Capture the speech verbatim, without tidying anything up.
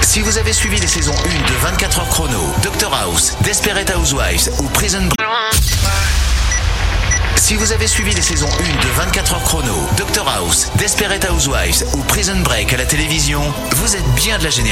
Si vous avez suivi les saisons un de vingt-quatre heures chrono, Doctor House, Desperate Housewives ou Prison Break... Si vous avez suivi les saisons un de vingt-quatre heures chrono, Doctor House, Desperate Housewives ou Prison Break à la télévision, vous êtes bien de la génération.